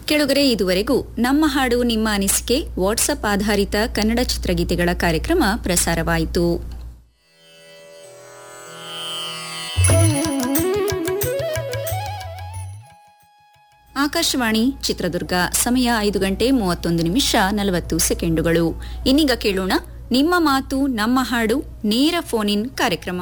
ಕೆಳಗರೆ ಇದುವರೆಗೂ ನಮ್ಮ ಹಾಡು ನಿಮ್ಮ ಅನಿಸಿಕೆ ವಾಟ್ಸಪ್ ಆಧಾರಿತ ಕನ್ನಡ ಚಿತ್ರಗೀತೆಗಳ ಕಾರ್ಯಕ್ರಮ ಪ್ರಸಾರವಾಯಿತು. ಆಕಾಶವಾಣಿ ಚಿತ್ರದುರ್ಗ. ಸಮಯ 5:31 ಇನ್ನೀಗ ಕೇಳೋಣ ನಿಮ್ಮ ಮಾತು ನಮ್ಮ ಹಾಡು ನೇರ ಫೋನ್ ಇನ್ ಕಾರ್ಯಕ್ರಮ.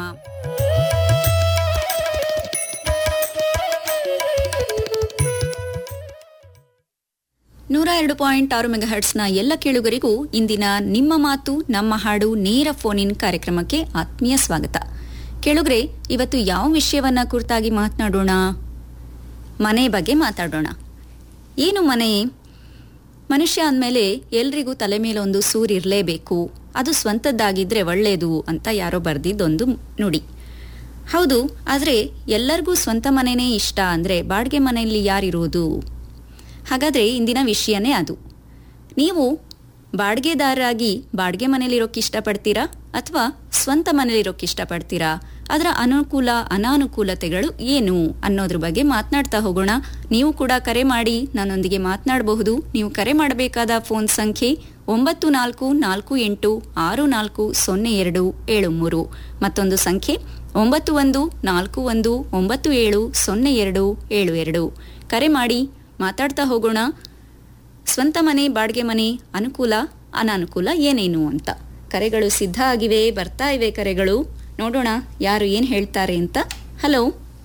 102.6 ಮೆಗಾಹರ್ಟ್ಸ್ನ ಎಲ್ಲ ಕೇಳುಗರಿಗೂ ಇಂದಿನ ನಿಮ್ಮ ಮಾತು ನಮ್ಮ ಹಾಡು ನೇರ ಫೋನ್ ಇನ್ ಕಾರ್ಯಕ್ರಮಕ್ಕೆ ಆತ್ಮೀಯ ಸ್ವಾಗತ. ಕೇಳುಗರೆ, ಇವತ್ತು ಯಾವ ವಿಷಯವನ್ನ ಕುರಿತಾಗಿ ಮಾತನಾಡೋಣ? ಮನೆ ಬಗ್ಗೆ ಮಾತಾಡೋಣ. ಏನು ಮನೆ? ಮನುಷ್ಯ ಅಂದಮೇಲೆ ಎಲ್ರಿಗೂ ತಲೆ ಮೇಲೆ ಒಂದು ಸೂರಿರಲೇಬೇಕು, ಅದು ಸ್ವಂತದ್ದಾಗಿದ್ರೆ ಒಳ್ಳೆಯದು ಅಂತ ಯಾರೋ ಬರೆದಿದ್ದೊಂದು ನುಡಿ. ಹೌದು, ಆದರೆ ಎಲ್ಲರಿಗೂ ಸ್ವಂತ ಮನೆನೇ ಇಷ್ಟ ಅಂದರೆ ಬಾಡಿಗೆ ಮನೆಯಲ್ಲಿ ಯಾರಿರೋದು? ಹಾಗಾದರೆ ಇಂದಿನ ವಿಷಯನೇ ಅದು. ನೀವು ಬಾಡಿಗೆದಾರರಾಗಿ ಬಾಡಿಗೆ ಮನೇಲಿರೋಕ್ಕೆ ಇಷ್ಟಪಡ್ತೀರಾ ಅಥವಾ ಸ್ವಂತ ಮನೇಲಿರೋಕ್ಕೆ ಇಷ್ಟಪಡ್ತೀರಾ? ಅದರ ಅನುಕೂಲ ಅನಾನುಕೂಲತೆಗಳು ಏನು ಅನ್ನೋದ್ರ ಬಗ್ಗೆ ಮಾತನಾಡ್ತಾ ಹೋಗೋಣ. ನೀವು ಕೂಡ ಕರೆ ಮಾಡಿ ನನ್ನೊಂದಿಗೆ ಮಾತನಾಡಬಹುದು. ನೀವು ಕರೆ ಮಾಡಬೇಕಾದ ಫೋನ್ ಸಂಖ್ಯೆ 9416404273, ಮತ್ತೊಂದು ಸಂಖ್ಯೆ 9141970272. ಕರೆ ಮಾಡಿ ಮಾತಾಡ್ತಾ ಹೋಗೋಣ. ಸ್ವಂತ ಮನೆ ಬಾಡಿಗೆ ಮನೆ ಅನುಕೂಲ ಅನಾನುಕೂಲ ಏನೇನು ಅಂತ. ಕರೆಗಳು ಸಿದ್ಧ ಆಗಿವೆ, ಬರ್ತಾ ಇವೆ ಕರೆಗಳು. ನೋಡೋಣ ಯಾರು ಏನ್ ಹೇಳ್ತಾರೆ ಅಂತ. ಹಲೋ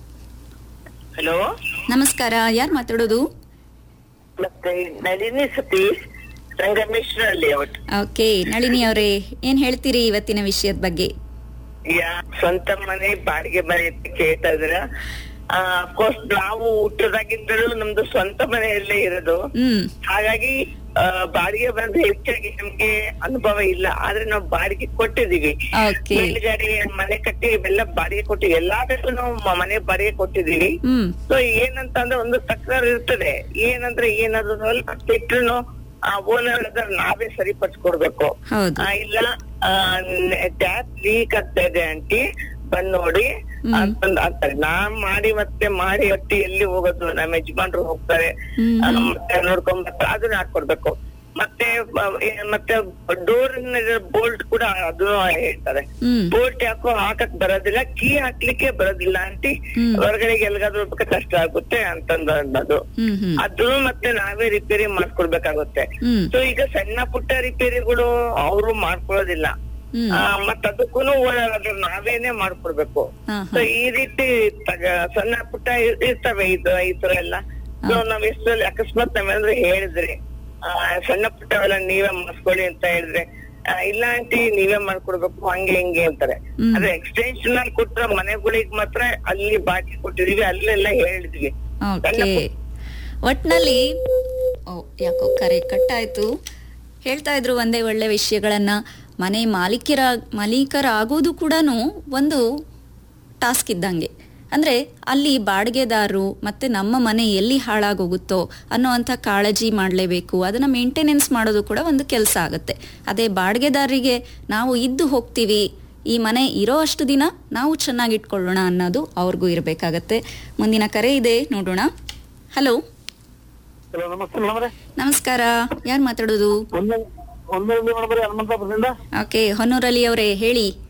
ಹಲೋ, ನಮಸ್ಕಾರ. ಯಾರು ಮಾತಾಡೋದು? ಮತ್ತೆ ನಳಿನಿ ಸತೀಶ್, ಸಂಗಮೇಶ್ವರ ಲೇಔಟ್. ಓಕೆ, ನಳಿನಿ ಅವರೇ, ಏನ್ ಹೇಳ್ತೀರಿ ಇವತ್ತಿನ ವಿಷಯದ ಬಗ್ಗೆ? ಸ್ವಂತ ಮನೆ ಬಾಡಿಗೆ ಮನೆ ಅಂತ ಕೇಳ್ತಾ ಇದ್ರ. ಅಫ್ಕೋರ್ಸ್ ನಾವು ಹುಟ್ಟದಾಗಿದ್ದರೂ ನಮ್ದು ಸ್ವಂತ ಮನೆಯಲ್ಲೇ ಇರೋದು. ಹಾಗಾಗಿ ಬಾಡಿಗೆ ಬಂದು ಹೆಚ್ಚಾಗಿ ನಮ್ಗೆ ಅನುಭವ ಇಲ್ಲ. ಆದ್ರೆ ನಾವು ಬಾಡಿಗೆ ಕೊಟ್ಟಿದೀವಿ. ಮೇಲ್ಗಡೆ ಮನೆ ಕಟ್ಟಿ ಇವೆಲ್ಲ ಬಾಡಿಗೆ ಕೊಟ್ಟಿವಿ. ಎಲ್ಲದಕ್ಕೂ ನಾವು ಮನೆ ಬಾಡಿಗೆ ಕೊಟ್ಟಿದೀವಿ. ಸೊ ಏನಂತ ಅಂದ್ರೆ ಒಂದು ತಕರಾರು ಇರ್ತದೆ. ಏನಂದ್ರೆ ಏನಾದ್ರು ಇಟ್ರು ಓನರ್ ನಾವೇ ಸರಿಪಡಿಸ್ಕೊಡ್ಬೇಕು. ಇಲ್ಲ ಟ್ಯಾಪ್ ಲೀಕ್ ಆಗ್ತಾ ಇದೆ ಆಂಟಿ, ಬಂದ್ ನೋಡಿ ಅಂತಂದ್ ಅಂತಾರೆ. ನಾನ್ ಮಾಡಿ ಮತ್ತೆ ಎಲ್ಲಿ ಹೋಗೋದು? ನಮ್ಮ ಯಜಮಾನ್ರು ಹೋಗ್ತಾರೆ, ನೋಡ್ಕೊಂಡ್ ಬರ್ತಾರೆ, ಅದನ್ನ ಹಾಕೊಡ್ಬೇಕು. ಮತ್ತೆ ಡೋರ್ ಬೋಲ್ಟ್ ಕೂಡ ಅದು ಹೇಳ್ತಾರೆ. ಬೋಲ್ಟ್ ಹಾಕಕ್ ಬರೋದಿಲ್ಲ, ಕೀ ಹಾಕ್ಲಿಕ್ಕೆ ಬರೋದಿಲ್ಲ ಆಂಟಿ, ಹೊರಗಡೆಗೆ ಎಲ್ಗಾದ್ರೂ ಕಷ್ಟ ಆಗುತ್ತೆ ಅಂತಂದು ಅದು ಮತ್ತೆ ನಾವೇ ರಿಪೇರಿ ಮಾಡ್ಕೊಡ್ಬೇಕಾಗುತ್ತೆ. ಸೊ ಈಗ ಸಣ್ಣ ಪುಟ್ಟ ರಿಪೇರಿಗಳು ಅವರು ಮಾಡ್ಕೊಳ್ಳೋದಿಲ್ಲ. ಅದಕ್ಕೂ ನಾವೇನೆ ಮಾಡ್ಕೊಡ್ಬೇಕು. ಸೊ ಈ ರೀತಿ ಸಣ್ಣ ಪುಟ್ಟ ಇರ್ತವೆ ಈ ತರ ಎಲ್ಲ. ಸೊ ನಾವ್ ಎಷ್ಟರಲ್ಲಿ ಅಕಸ್ಮಾತ್ ನಾವೇನಾದ್ರು ಹೇಳಿದ್ರಿ ಸಣ್ಣ ಪುಟ್ಟವೆಲ್ಲ ನೀವೇ ಮಾಡಿಸ್ಕೊಳ್ಳಿ ಅಂತ ಹೇಳಿದ್ರೆ, ಇಲ್ಲ ಆಂಟಿ ನೀವೇ ಮಾಡ್ಕೊಡ್ಬೇಕು ಹಂಗೆ ಹಿಂಗೆ ಅಂತಾರೆ. ಅದೇ ಎಕ್ಸ್ಟೆನ್ಷನ್ ಅಲ್ಲಿ ಕೊಟ್ಟ ಮನೆಗಳಿಗೆ ಮಾತ್ರ ಅಲ್ಲಿ ಬಾಕಿ ಕೊಟ್ಟಿದೀವಿ, ಅಲ್ಲೆಲ್ಲ ಹೇಳಿದ್ವಿ. ಒಟ್ನಲ್ಲಿ ಯಾಕೋ ಕರೆ ಕಟ್ಟಾಯ್ತು. ಹೇಳ್ತಾ ಇದ್ರು ಒಂದೇ ಒಳ್ಳೆ ವಿಷಯಗಳನ್ನ. ಮನೆ ಮಾಲೀಕರಾಗೋದು ಕೂಡ ಒಂದು ಟಾಸ್ಕ್ ಇದ್ದಂಗೆ. ಅಂದರೆ ಅಲ್ಲಿ ಬಾಡಿಗೆದಾರರು ಮತ್ತು ನಮ್ಮ ಮನೆ ಎಲ್ಲಿ ಹಾಳಾಗೋಗುತ್ತೋ ಅನ್ನೋವಂಥ ಕಾಳಜಿ ಮಾಡಲೇಬೇಕು. ಅದನ್ನು ಮೇಂಟೆನೆನ್ಸ್ ಮಾಡೋದು ಕೂಡ ಒಂದು ಕೆಲಸ ಆಗುತ್ತೆ. ಅದೇ ಬಾಡಿಗೆದಾರರಿಗೆ ನಾವು ಇದ್ದು ಹೋಗ್ತೀವಿ, ಈ ಮನೆ ಇರೋ ಅಷ್ಟು ದಿನ ನಾವು ಚೆನ್ನಾಗಿಟ್ಕೊಳ್ಳೋಣ ಅನ್ನೋದು ಅವ್ರಿಗೂ ಇರಬೇಕಾಗತ್ತೆ. ಮುಂದಿನ ಕರೆ ಇದೆ, ನೋಡೋಣ. ಹಲೋ, ನಮಸ್ಕಾರ. ಯಾರು ಮಾತಾಡೋದು? ಓಕೆ, ಹೊನ್ನೂರಲ್ಲಿ ಅವರೇ ಹೇಳಿ